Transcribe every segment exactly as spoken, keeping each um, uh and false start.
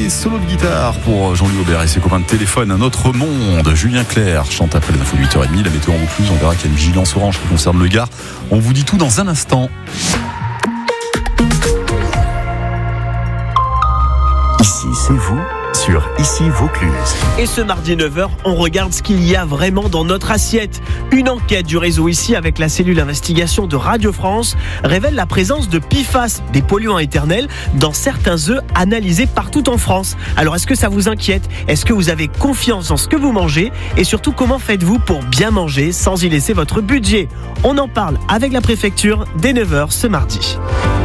Et solo de guitare pour Jean-Louis Aubert et ses copains de téléphone. Un autre monde. Julien Clerc chante après les infos de huit heures trente. La météo en Vaucluse. On verra qu'il y a une vigilance orange qui concerne le Gard. On vous dit tout dans un instant. Ici, c'est vous sur Ici Vaucluse. Et ce mardi neuf heures, on regarde ce qu'il y a vraiment dans notre assiette. Une enquête du réseau Ici avec la cellule investigation de Radio France révèle la présence de P F A S, des polluants éternels, dans certains œufs analysés partout en France. Alors est-ce que ça vous inquiète ? Est-ce que vous avez confiance dans ce que vous mangez ? Et surtout, comment faites-vous pour bien manger sans y laisser votre budget ? On en parle avec la préfecture dès neuf heures ce mardi.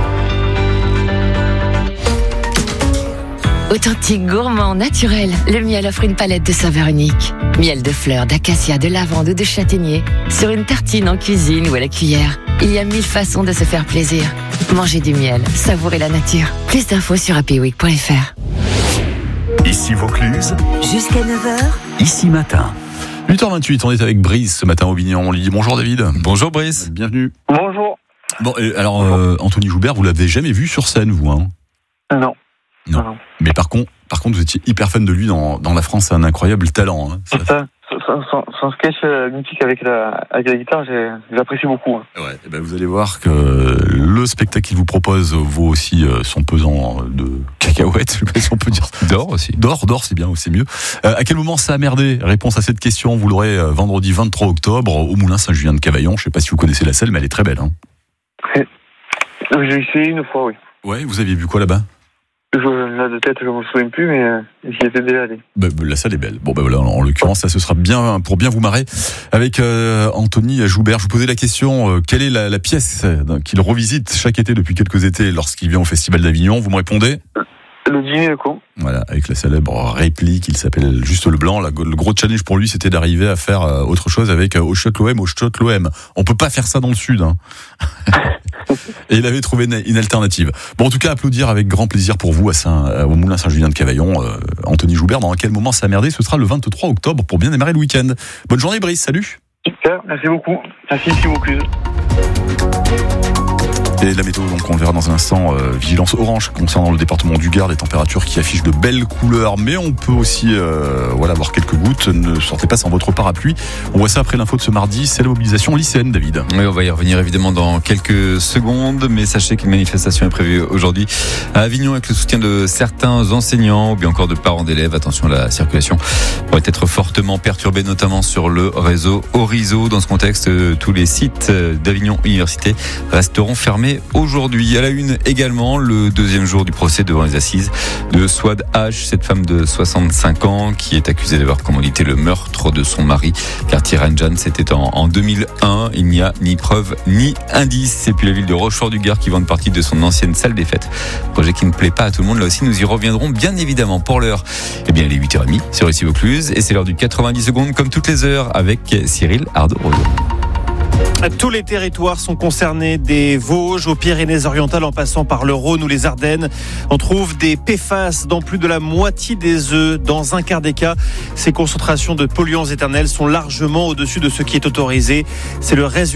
Authentique, gourmand, naturel, le miel offre une palette de saveurs uniques. Miel de fleurs, d'acacia, de lavande ou de châtaignier. Sur une tartine, en cuisine ou à la cuillère. Il y a mille façons de se faire plaisir. Mangez du miel, savourez la nature. Plus d'infos sur happy week point f r. Ici Vaucluse, Jusqu'à neuf heures. Ici Matin. huit heures vingt-huit, on est avec Brice ce matin au Bignon. On lui dit bonjour David. Bonjour Brice. Bienvenue. Bonjour. Bon, et alors euh, Anthony Joubert, vous l'avez jamais vu sur scène, vous hein ? Non. Non. non. Mais par contre, par contre, vous étiez hyper fan de lui dans, dans La France, c'est un incroyable talent. Hein. C'est ça. Son, son, son sketch euh, mythique avec la, avec la guitare, j'ai, j'apprécie beaucoup. Hein. Ouais, et ben vous allez voir que le spectacle qu'il vous propose vaut aussi euh, son pesant de cacahuètes, je sais pas si on peut dire. D'or aussi. D'or, d'or, c'est bien, c'est mieux. Euh, à quel moment ça a merdé ? Réponse à cette question, vous l'aurez euh, vendredi vingt-trois octobre au Moulin Saint-Julien de Cavaillon. Je sais pas si vous connaissez la salle, mais elle est très belle. Hein. J'ai essayé une fois, oui. Ouais, vous aviez vu quoi là-bas ? Je, là de tête, je me souviens plus, mais euh, j'y étais déjà allé. Bah, la salle est belle. Bon, ben bah, voilà, en l'occurrence, ça ce sera bien pour bien vous marrer avec euh, Anthony Joubert. Je vous posais la question euh, quelle est la, la pièce qu'il revisite chaque été depuis quelques étés lorsqu'il vient au Festival d'Avignon ? Vous me répondez ? Le dîner de con. Voilà, avec la célèbre réplique, il s'appelle Juste le Blanc. La, le gros challenge pour lui, c'était d'arriver à faire euh, autre chose avec euh, au shot l'O M, au shot l'O M. On peut pas faire ça dans le Sud. Hein. Et il avait trouvé une, une alternative. Bon, en tout cas, applaudir avec grand plaisir pour vous à Saint, euh, au Moulin Saint-Julien de Cavaillon, euh, Anthony Joubert. Dans quel moment ça a merdé ? Ce sera le vingt-trois octobre pour bien démarrer le week-end. Bonne journée, Brice. Salut. Super, merci beaucoup. Merci, ici Vaucluse. Et la météo, donc on le verra dans un instant, euh, vigilance orange concernant le département du Gard, des températures qui affichent de belles couleurs, mais on peut aussi euh, voilà, avoir quelques gouttes, ne sortez pas sans votre parapluie. On voit ça après l'info de ce mardi, c'est la mobilisation lycéenne, David. Oui, on va y revenir évidemment dans quelques secondes, mais sachez qu'une manifestation est prévue aujourd'hui à Avignon avec le soutien de certains enseignants ou bien encore de parents d'élèves. Attention, la circulation pourrait être fortement perturbée, notamment sur le réseau Orizo. Dans ce contexte, tous les sites d'Avignon Université resteront fermés aujourd'hui. À la une également, le deuxième jour du procès devant les assises de Souad H, cette femme de soixante-cinq ans qui est accusée d'avoir commandité le meurtre de son mari, quartier Ranjan. C'était en, en deux mille un. Il n'y a ni preuve ni indice. Et puis la ville de Rochefort-du-Gard qui vend une partie de son ancienne salle des fêtes. Projet qui ne plaît pas à tout le monde. Là aussi, nous y reviendrons bien évidemment. Pour l'heure, eh bien, il est huit heures trente sur Ici Vaucluse et c'est l'heure du quatre-vingt-dix secondes comme toutes les heures avec Cyril Ardo-Royo. Tous les territoires sont concernés, des Vosges aux Pyrénées-Orientales en passant par le Rhône ou les Ardennes. On trouve des P F A S dans plus de la moitié des œufs. Dans un quart des cas, ces concentrations de polluants éternels sont largement au-dessus de ce qui est autorisé. C'est le résultat